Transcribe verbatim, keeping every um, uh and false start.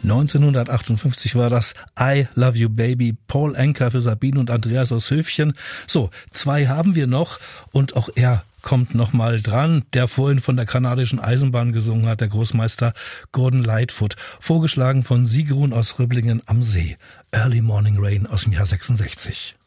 neunzehnhundertachtundfünfzig war das I Love You Baby, Paul Anka für Sabine und Andreas aus Höfchen. So, zwei haben wir noch und auch er kommt noch mal dran, der vorhin von der kanadischen Eisenbahn gesungen hat, der Großmeister Gordon Lightfoot, vorgeschlagen von Sigrun aus Rüblingen am See. Early Morning Rain aus dem Jahr sechsundsechzig.